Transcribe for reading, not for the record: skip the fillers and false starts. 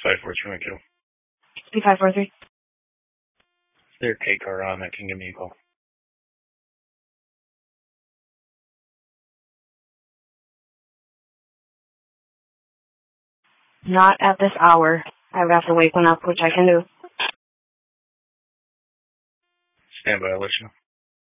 543 P543. Their K car on that can give me a call. Not at this hour. I would have to wake one up, which I can do. Stand by, I'll let you know.